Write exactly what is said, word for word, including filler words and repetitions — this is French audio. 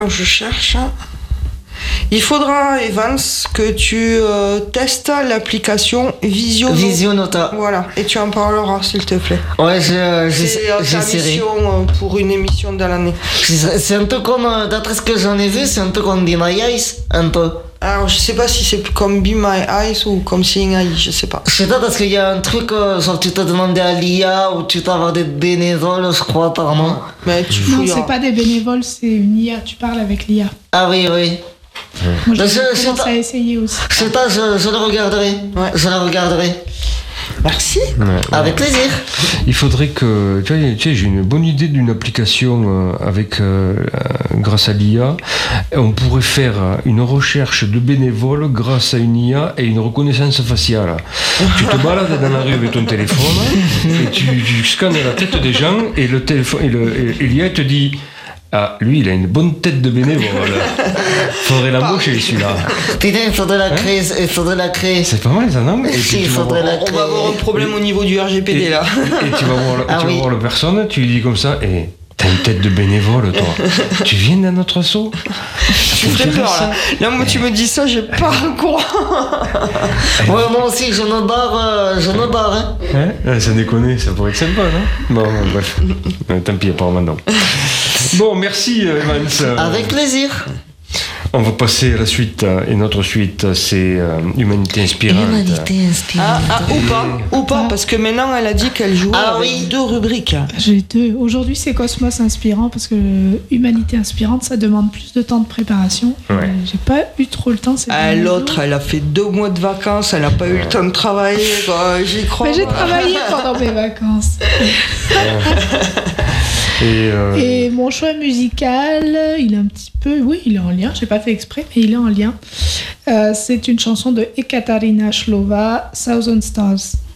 Je cherche. Il faudra, Evans, que tu euh, testes l'application Visionota. Visionota. Voilà, et tu en parleras, s'il te plaît. Ouais, je, je, c'est euh, ta mission euh, pour une émission de l'année. C'est un peu comme, d'après ce que j'en ai vu, c'est un peu comme Be My Eyes, un peu. Alors, je sais pas si c'est comme Be My Eyes ou comme Seeing Eye, je sais pas. Je sais pas, parce qu'il y a un truc, euh, genre tu t'as demandé à l'I A ou tu t'as avoir des bénévoles, je crois, apparemment. Mais tu non, c'est pas des bénévoles, c'est une I A, tu parles avec l'I A. Ah oui, oui. Moi, je, je commence à essayer aussi. Je sais pas, je, je le regarderai. Ouais. Je le regarderai. Merci. Ouais, ouais. Avec plaisir. Il faudrait que... Tu vois, tu sais, j'ai une bonne idée d'une application euh, avec, euh, grâce à l'I A. On pourrait faire une recherche de bénévoles grâce à une I A et une reconnaissance faciale. Tu te balades dans la rue avec ton téléphone et tu, tu scannes la tête des gens et le téléphone et, le, et, et l'I A te dit... Ah, lui, il a une bonne tête de bénévole. Faudrait l'embaucher, celui-là. Putain, il faudrait la créer. Hein il faudrait la créer. C'est pas mal, ça, non? Et si, il faudrait la créer. On va avoir un problème au niveau du R G P D, et, là. Et, et tu vas voir, ah, tu oui. vas voir la personne, tu lui dis comme ça, et t'as une tête de bénévole, toi. Tu viens dans notre assaut? Tu me fais peur, là. Là, moi, tu me dis ça, j'ai pas un courant. Ouais, moi aussi, je me barre, euh, je me barre, hein. hein ça déconne, ça pourrait être sympa, non? Bon, bon bref. Tant pis, apparemment, non. Bon, merci, Evans. Avec plaisir. On va passer à la suite, et notre suite, c'est euh, Humanité Inspirante. Humanité Inspirante. Ah, ah, ou pas, ou pas, parce que maintenant, elle a dit qu'elle jouait ah, avec oui. deux rubriques. J'ai deux. Aujourd'hui, c'est Cosmos Inspirant, parce que Humanité Inspirante, ça demande plus de temps de préparation. Ouais. J'ai pas eu trop le temps. Ah, l'autre, elle a fait deux mois de vacances, elle n'a pas eu le temps de travailler, quoi. J'y crois. Mais j'ai travaillé pendant mes vacances. Et, euh... Et mon choix musical, il est un petit peu... Oui, il est en lien. Je n'ai pas fait exprès, mais il est en lien. Euh, c'est une chanson de Ekaterina Shlova, Thousand Stars.